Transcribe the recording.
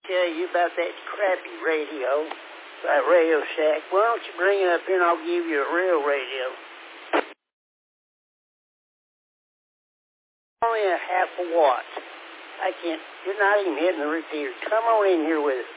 Tell you about that crappy radio, that Radio Shack. Why don't you bring it up here and I'll give you a real radio? Only a half a watt. I can't, you're not even hitting the repeater. Come on in here with us.